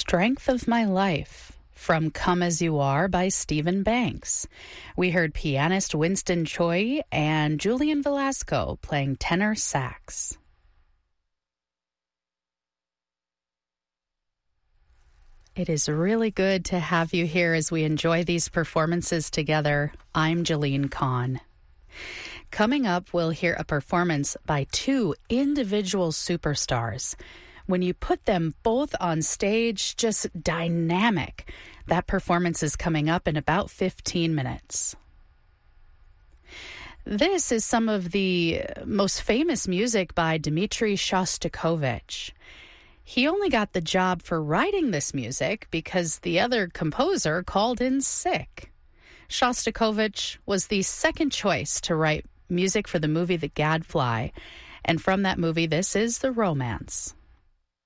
Strength of My Life from Come As You Are by Stephen Banks. We heard pianist Winston Choi and Julian Velasco playing tenor sax. It is really good to have you here as we enjoy these performances together. I'm Jeline Kahn. Coming up, we'll hear a performance by two individual superstars. When you put them both on stage, just dynamic. That performance is coming up in about 15 minutes. This is some of the most famous music by Dmitri Shostakovich. He only got the job for writing this music because the other composer called in sick. Shostakovich was the second choice to write music for the movie The Gadfly, and from that movie, this is The Romance.